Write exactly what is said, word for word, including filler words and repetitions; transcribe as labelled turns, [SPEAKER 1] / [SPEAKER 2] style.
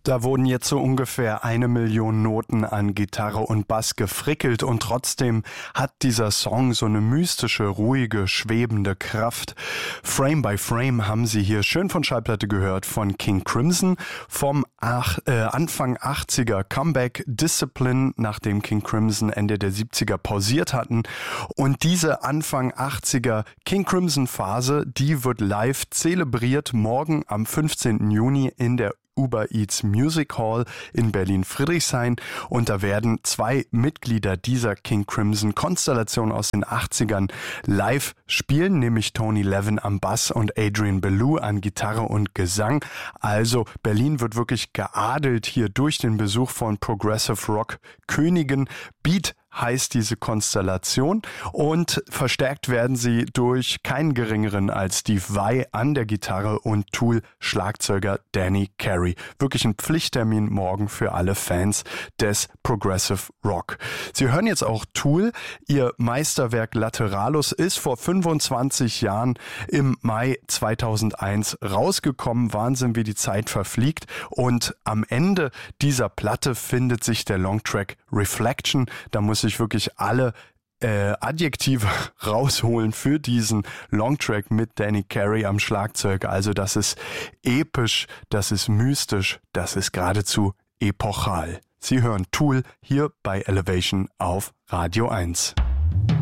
[SPEAKER 1] Da wurden jetzt so ungefähr eine Million Noten an Gitarre und Bass gefrickelt und trotzdem hat dieser Song so eine mystische, ruhige, schwebende Kraft. Frame by Frame haben Sie hier schön von Schallplatte gehört von King Crimson vom Ach, äh, Anfang achtziger Comeback Discipline, nachdem King Crimson Ende der siebziger pausiert hatten. Und diese Anfang achtziger King Crimson Phase, die wird live zelebriert morgen am fünfzehnten Juni in der Uber Eats Music Hall in Berlin-Friedrichshain und da werden zwei Mitglieder dieser King Crimson Konstellation aus den achtzigern live spielen, nämlich Tony Levin am Bass und Adrian Belew an Gitarre und Gesang. Also Berlin wird wirklich geadelt hier durch den Besuch von Progressive Rock Königen. Beat heißt diese Konstellation und verstärkt werden sie durch keinen geringeren als Steve Vai an der Gitarre und Tool-Schlagzeuger Danny Carey. Wirklich ein Pflichttermin morgen für alle Fans des Progressive Rock. Sie hören jetzt auch Tool. Ihr Meisterwerk Lateralus ist vor fünfundzwanzig Jahren im Mai zweitausendeins rausgekommen. Wahnsinn, wie die Zeit verfliegt. Und am Ende dieser Platte findet sich der Longtrack Reflection. Da muss ich wirklich alle äh, Adjektive rausholen für diesen Longtrack mit Danny Carey am Schlagzeug. Also das ist episch, das ist mystisch, das ist geradezu epochal. Sie hören Tool hier bei Elevation auf Radio eins.